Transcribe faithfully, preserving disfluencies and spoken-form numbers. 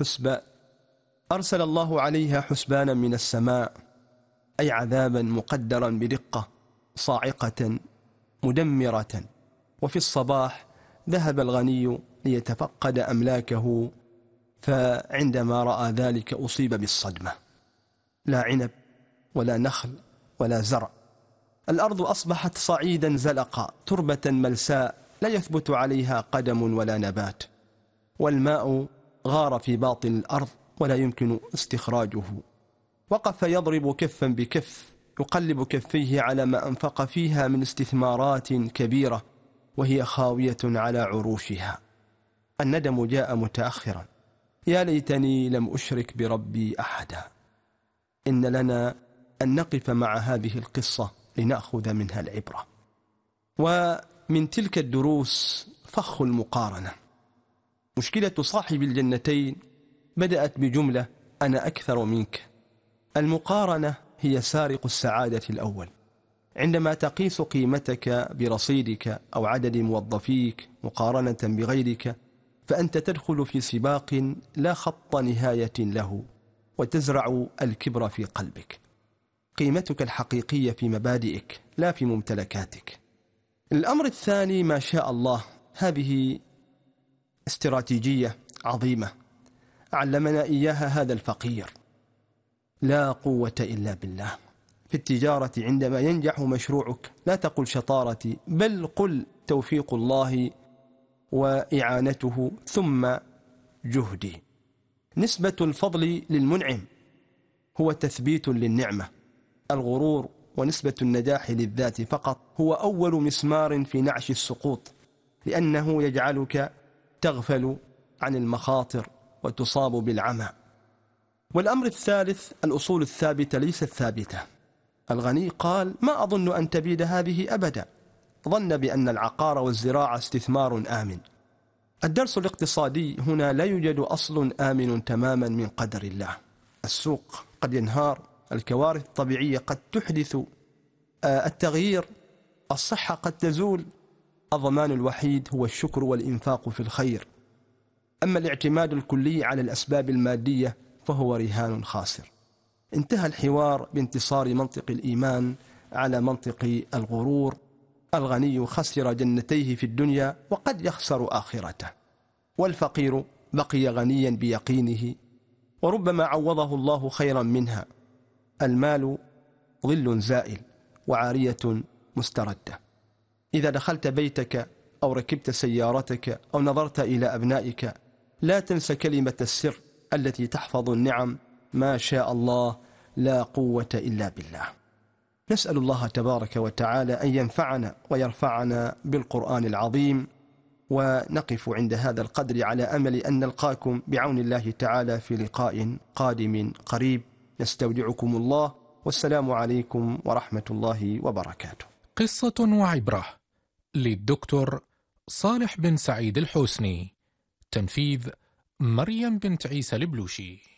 حسبان، أرسل الله عليها حسبانا من السماء، أي عذابا مقدرا بدقة صاعقة مدمرة. وفي الصباح ذهب الغني ليتفقد أملاكه، فعندما رأى ذلك أصيب بالصدمة، لا عنب ولا نخل ولا زرع، الأرض أصبحت صعيدا زلقا، تربة ملساء لا يثبت عليها قدم ولا نبات، والماء غار في باطن الأرض ولا يمكن استخراجه. وقف يضرب كفا بكف، يقلب كفيه على ما أنفق فيها من استثمارات كبيرة، وهي خاوية على عروشها. الندم جاء متأخرا، يا ليتني لم أشرك بربي أحدا. إن لنا أن نقف مع هذه القصة لنأخذ منها العبرة. ومن تلك الدروس فخ المقارنة. مشكلة صاحب الجنتين بدأت بجملة أنا أكثر منك. المقارنة هي سارق السعادة الأول. عندما تقيس قيمتك برصيدك أو عدد موظفيك مقارنة بغيرك، فأنت تدخل في سباق لا خط نهاية له، وتزرع الكبر في قلبك. قيمتك الحقيقية في مبادئك لا في ممتلكاتك. الأمر الثاني ما شاء الله، هذه استراتيجية عظيمة علمنا إياها هذا الفقير. لا قوة إلا بالله. في التجارة عندما ينجح مشروعك لا تقل شطارتي، بل قل توفيق الله وإعانته ثم جهدي. نسبة الفضل للمنعم هو تثبيت للنعمة. الغرور ونسبة النجاح للذات فقط هو أول مسمار في نعش السقوط، لأنه يجعلك تغفل عن المخاطر وتصاب بالعمى. والأمر الثالث الأصول الثابتة ليست ثابتة. الغني قال ما أظن أن تبيد هذه أبدا، ظن بأن العقار والزراعة استثمار آمن. الدرس الاقتصادي هنا لا يوجد أصل آمن تماما من قدر الله. السوق قد ينهار، الكوارث الطبيعية قد تحدث، التغيير، الصحة قد تزول. الضمان الوحيد هو الشكر والإنفاق في الخير. أما الاعتماد الكلي على الأسباب المادية فهو رهان خاسر. انتهى الحوار بانتصار منطق الإيمان على منطق الغرور. الغني خسر جنتيه في الدنيا وقد يخسر آخرته، والفقير بقي غنيا بيقينه وربما عوضه الله خيرا منها. المال ظل زائل وعارية مستردة. إذا دخلت بيتك أو ركبت سيارتك أو نظرت إلى أبنائك لا تنس كلمة السر التي تحفظ النعم: ما شاء الله لا قوة إلا بالله. نسأل الله تبارك وتعالى أن ينفعنا ويرفعنا بالقرآن العظيم، ونقف عند هذا القدر على أمل أن نلقاكم بعون الله تعالى في لقاء قادم قريب. نستودعكم الله، والسلام عليكم ورحمة الله وبركاته. قصة وعبرة للدكتور صالح بن سعيد الحسني، تنفيذ مريم بنت عيسى البلوشي.